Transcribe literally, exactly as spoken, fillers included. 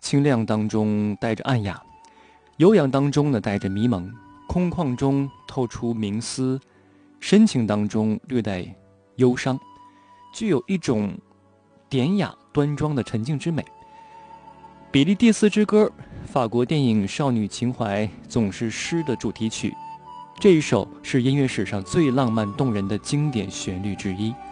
清亮当中带着暗哑，悠扬当中呢带着迷蒙，空旷中透出冥思，深情当中略带忧伤，具有一种典雅端庄的沉静之美。比利蒂斯之歌，法国电影少女情怀总是诗的主题曲，这一首是音乐史上最浪漫动人的经典旋律之一。